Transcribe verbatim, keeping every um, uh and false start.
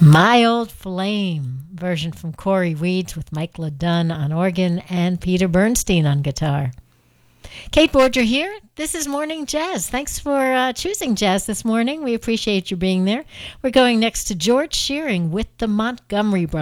My Old Flame, version from Corey Weeds with Mike LeDunn on organ and Peter Bernstein on guitar. Kate Borger here. This is Morning Jazz. Thanks for uh, choosing jazz this morning. We appreciate you being there. We're going next to George Shearing with the Montgomery Brothers.